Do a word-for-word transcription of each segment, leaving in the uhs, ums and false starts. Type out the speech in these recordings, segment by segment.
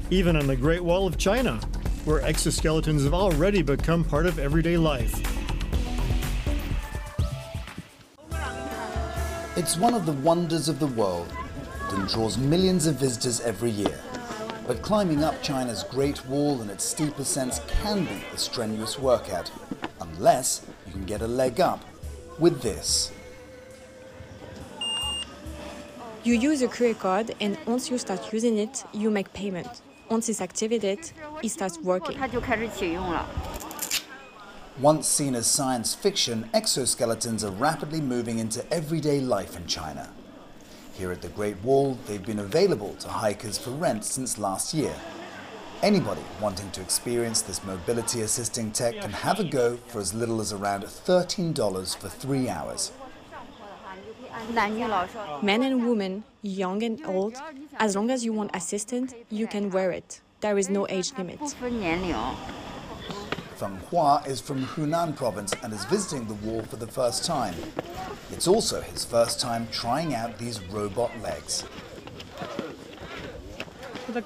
even on the Great Wall of China, where exoskeletons have already become part of everyday life. It's one of the wonders of the world and draws millions of visitors every year. But climbing up China's Great Wall and its steep ascents can be a strenuous workout, unless you can get a leg up with this. You use a credit card, and once you start using it, you make payment. Once it's activated, it starts working. Once seen as science fiction, exoskeletons are rapidly moving into everyday life in China. Here at the Great Wall, they've been available to hikers for rent since last year. Anybody wanting to experience this mobility assisting tech can have a go for as little as around thirteen dollars for three hours. Men and women, young and old, as long as you want assistance, you can wear it. There is no age limit. Feng Hua is from Hunan province and is visiting the wall for the first time. It's also his first time trying out these robot legs. The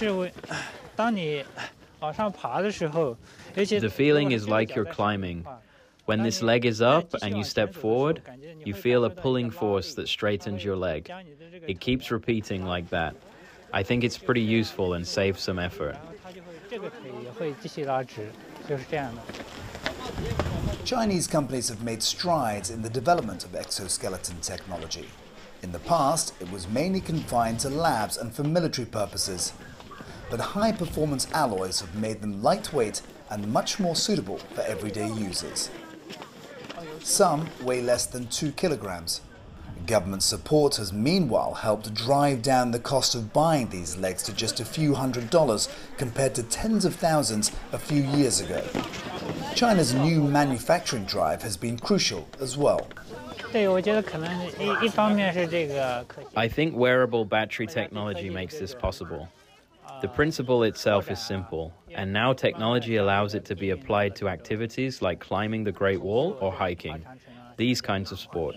feeling is like you're climbing. When this leg is up and you step forward, you feel a pulling force that straightens your leg. It keeps repeating like that. I think it's pretty useful and saves some effort. Chinese companies have made strides in the development of exoskeleton technology. In the past, it was mainly confined to labs and for military purposes. But high-performance alloys have made them lightweight and much more suitable for everyday users. Some weigh less than two kilograms. Government support has meanwhile helped drive down the cost of buying these legs to just a few hundred dollars compared to tens of thousands a few years ago. China's new manufacturing drive has been crucial as well. I think wearable battery technology makes this possible. The principle itself is simple, and now technology allows it to be applied to activities like climbing the Great Wall or hiking, these kinds of sport.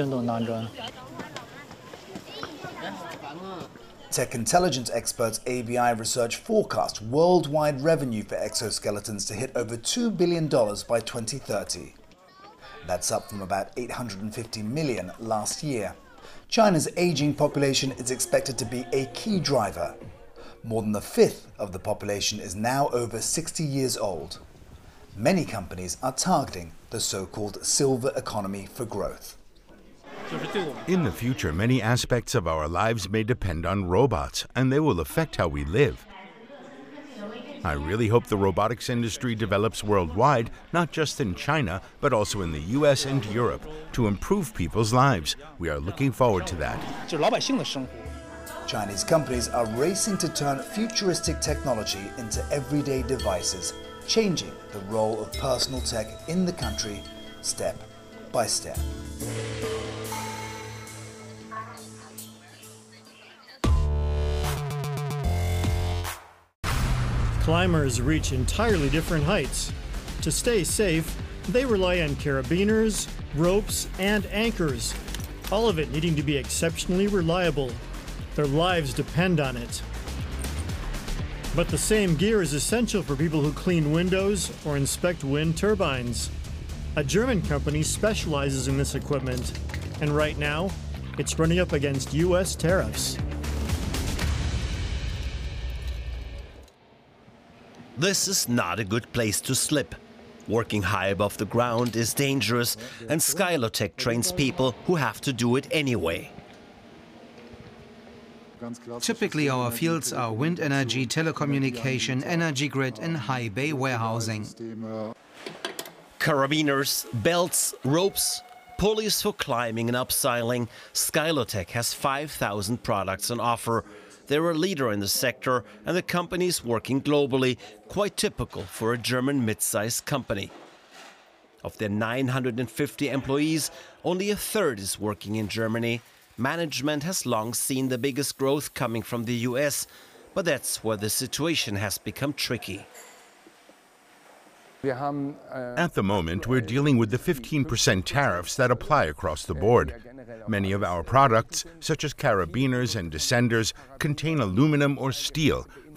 Tech intelligence experts A B I Research forecast worldwide revenue for exoskeletons to hit over two billion dollars by twenty thirty. That's up from about eight hundred fifty million dollars last year. China's aging population is expected to be a key driver. More than a fifth of the population is now over sixty years old. Many companies are targeting the so-called silver economy for growth. In the future, many aspects of our lives may depend on robots, and they will affect how we live. I really hope the robotics industry develops worldwide, not just in China, but also in the U S and Europe, to improve people's lives. We are looking forward to that. Chinese companies are racing to turn futuristic technology into everyday devices, changing the role of personal tech in the country step by step. Climbers reach entirely different heights. To stay safe, they rely on carabiners, ropes, and anchors, all of it needing to be exceptionally reliable. Their lives depend on it. But the same gear is essential for people who clean windows or inspect wind turbines. A German company specializes in this equipment, and right now, it's running up against U S tariffs. This is not a good place to slip. Working high above the ground is dangerous, and Skylotech trains people who have to do it anyway. Typically, our fields are wind energy, telecommunication, energy grid, and high bay warehousing. Carabiners, belts, ropes, pulleys for climbing and upseiling. Skylotech has five thousand products on offer. They're a leader in the sector, and the company is working globally, quite typical for a German mid-sized company. Of their nine hundred fifty employees, only a third is working in Germany. Management has long seen the biggest growth coming from the U S, but that's where the situation has become tricky. At the moment, we're dealing with the fifteen percent tariffs that apply across the board. Many of our products, such as carabiners and descenders, contain aluminum or steel,